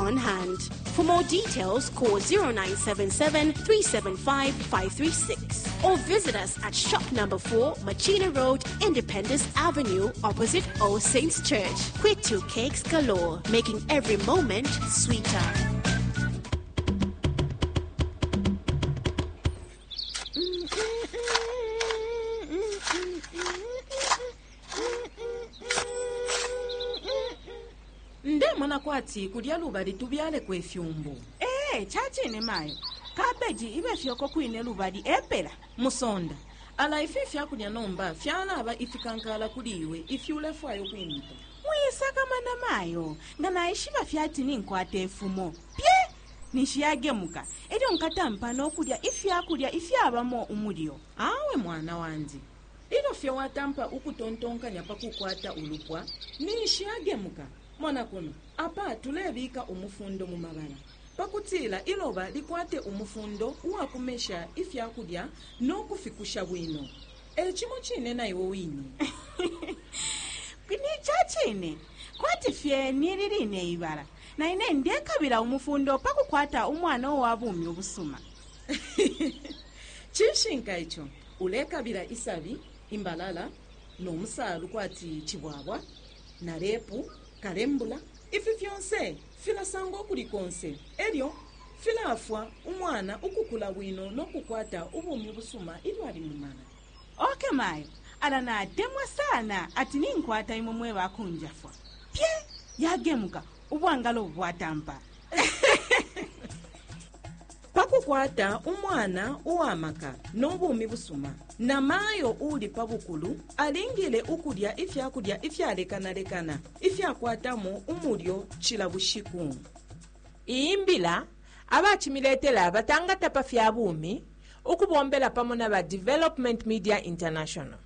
on hand. For more details, call 0977 375 536 or visit us at shop number 4, Machina Road, Independence Avenue, opposite All Saints Church. Quick to cakes galore, making every moment sweeter. Nde mwana kwati kudya lubali tubyale kwefyumbu. Chachine mayo. Kabeji ibe fyoko kwine lubali epela. Musonda. Ala ifi fyakudya nomba fyala aba ifikankala kuliwe ifyule fwayo kwimita. Muyisaka mana mayo. Ngana ishiba fyati ninkwate efumo. Pye! Nishiyagemuka. Eri onkatampa n'okudya ifyakulya ifyabamo umulyo. Awe mwana wanzi. Ilo fya watampa ukutontonkanya pakukwata ulupwa nishiyagemuka. Mwana kuno, apa tulebika umufundo mu mabala. Pakutila iloba likwate umufundo uwakumesha ifyakudya n'okufikusha bwino. Echimo chine na iwo wini. Kwini chachine, kwati fye niriline ibara. Na ine ndekabira umufundo pakukwata umwana owabumi obusuma. Chishinka icho, ulekabira isabi, imbalala, n'omusalu kwati chibwabwa, na repu, kalembula, ifi fyonse fila sango kulikonse elyo fila afwa umwana ukukula bwino n'okukwata ubumi busuma ilwali mumana. Okay mayo, ala na demwa sana ati ninkwata imumwe bakunjafwa. Pye yagemuka ubwangalo bwatampa. Pakukwata umwana uwamaka n'obumi busuma na mayo uli pabukulu alingile ukudya ifyakudya ifyalekanalekana ifyakwatamu umulyo chilabushiku. Iimbila abachimiletela abatangata pa fyabumi ukubombela pamona ba Development Media International.